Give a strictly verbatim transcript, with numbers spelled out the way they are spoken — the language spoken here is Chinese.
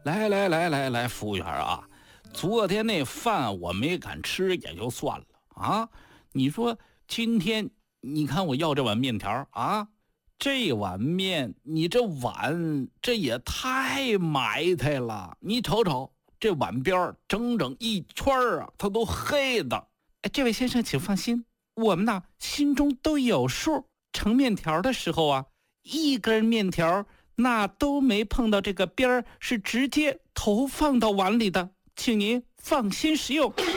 来来来来来，服务员啊，昨天那饭我没敢吃也就算了啊，你说今天你看我要这碗面条啊，这碗面你这碗这也太埋汰了，你瞅瞅这碗边整整一圈啊，它都黑的。哎，这位先生请放心，我们呢心中都有数，盛面条的时候啊，一根面条那都没碰到这个边儿，是直接投放到碗里的，请您放心食用。